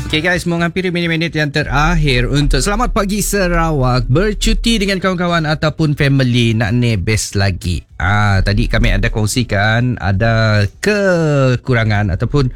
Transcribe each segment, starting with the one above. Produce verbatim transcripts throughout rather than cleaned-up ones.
Okay guys, menghampiri minit-minit yang terakhir untuk Selamat Pagi Sarawak. Bercuti dengan kawan-kawan ataupun family, nak ni best lagi. Ah, tadi kami ada kongsikan ada kekurangan ataupun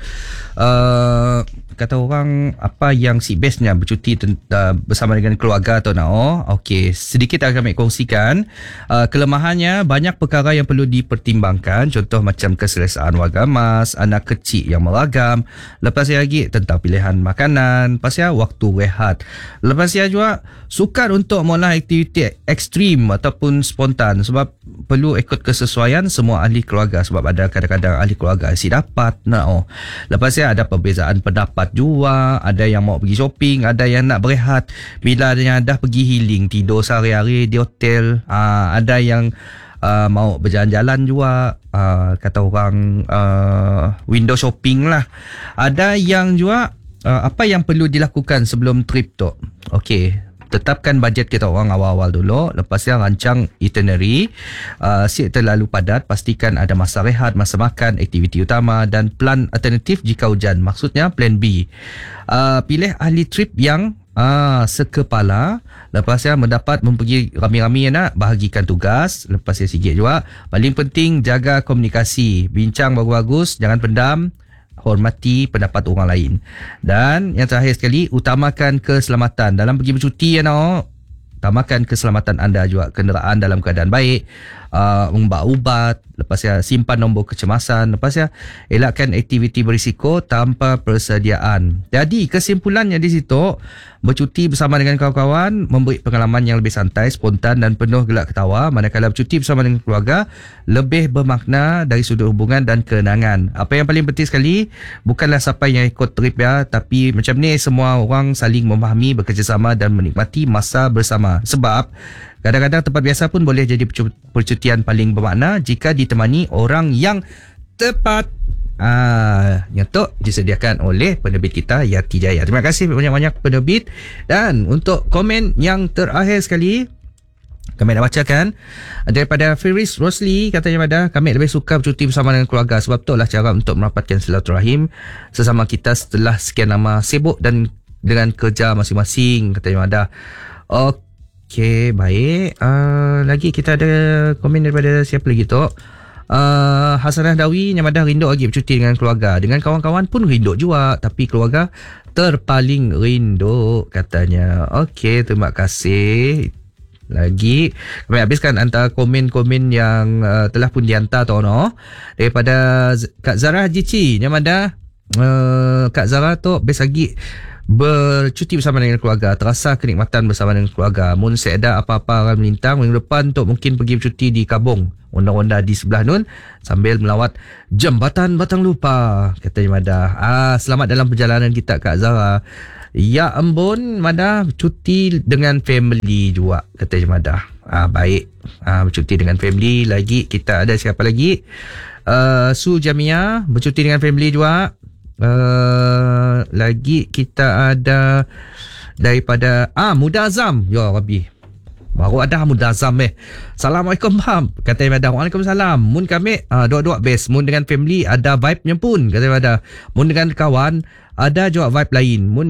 uh, kata orang apa yang si bestnya bercuti uh, bersama dengan keluarga atau nak. Oh, okey, sedikit akan kami kongsikan. Uh, kelemahannya banyak perkara yang perlu dipertimbangkan, contoh macam keselesaan warga emas, anak kecil yang meragam, lepas lagi tentang pilihan makanan, pasal waktu rehat. Lepas dia juga sukar untuk mula aktiviti ekstrim ataupun spontan sebab perlu ikut kesesuaian semua ahli keluarga, sebab ada kadang-kadang ahli keluarga si dapat nak. Oh. Lepas dia ada perbezaan pendapat juga, ada yang mau pergi shopping, ada yang nak berehat, bila yang dah pergi healing tidur sehari-hari di hotel, aa, ada yang Uh, mau berjalan-jalan juga, uh, kata orang uh, window shopping lah. Ada yang juga uh, apa yang perlu dilakukan sebelum trip tu. Okey, tetapkan bajet kita orang awal-awal dulu. Lepas dia rancang itinerary. Uh, si terlalu padat, pastikan ada masa rehat, masa makan, aktiviti utama dan plan alternatif jika hujan. Maksudnya plan B. Uh, pilih ahli trip yang Ah, sekepala. Lepas saya mendapat mempergi rami-rami nak bahagikan tugas. Lepas saya sikit juga. Paling penting jaga komunikasi. Bincang bagus-bagus, jangan pendam. Hormati pendapat orang lain. Dan yang terakhir sekali, utamakan keselamatan. Dalam pergi bercuti ya nak. Utamakan keselamatan anda juga. Kenderaan dalam keadaan baik. Uh, membawa ubat. Lepas ya simpan nombor kecemasan. Lepas ya elakkan aktiviti berisiko tanpa persediaan. Jadi kesimpulannya di situ, bercuti bersama dengan kawan-kawan memberi pengalaman yang lebih santai, spontan dan penuh gelak ketawa. Manakala bercuti bersama dengan keluarga lebih bermakna dari sudut hubungan dan kenangan. Apa yang paling penting sekali, bukanlah siapa yang ikut trip ya, tapi macam ni semua orang saling memahami, bekerjasama dan menikmati masa bersama. Sebab kadang-kadang tempat biasa pun boleh jadi percutian paling bermakna jika ditemani orang yang tepat. Ah, yang tu disediakan oleh penerbit kita Yati Jaya. Terima kasih banyak-banyak penerbit. Dan untuk komen yang terakhir sekali, kami nak bacakan daripada Firis Rosli. Katanya pada kami lebih suka bercuti bersama dengan keluarga, sebab itulah cara untuk merapatkan silaturahim sesama kita setelah sekian lama sibuk dan dengan kerja masing-masing. Katanya ada. Okey, baik. Uh, lagi kita ada komen daripada siapa lagi tu? Uh, Hasanah Dawi yang ada rindu lagi bercuti dengan keluarga. Dengan kawan-kawan pun rindu juga, tapi keluarga terpaling rindu katanya. Okey, terima kasih. Lagi kami habiskan antara komen-komen yang uh, telah pun dihantar tu no. Daripada Kak Zara Jici yang ada uh, Kak Zara tu best lagi bercuti bersama dengan keluarga, terasa kenikmatan bersama dengan keluarga. Mun seada apa-apa akan melintang minggu depan untuk mungkin pergi bercuti di Kabong, onda-onda di sebelah nun sambil melawat Jambatan Batang Lupa katanya Mada. Ah, selamat dalam perjalanan kita Kak Zara. Ya ampun, Mada cuti dengan family juga katanya Mada. Ah, baik. Ah, bercuti dengan family. Lagi kita ada siapa lagi? Uh, Su Jamia bercuti dengan family juga. Uh, lagi kita ada daripada ah Muda Azam. Ya Rabbi, baru ada Muda Azam eh. Assalamualaikum Ham. Kata Ibadah. Waalaikumsalam. Mun kami uh, dua-dua best. Mun dengan family ada vibe-nya pun. Kata Ibadah. Mun dengan kawan ada juga vibe lain. Mun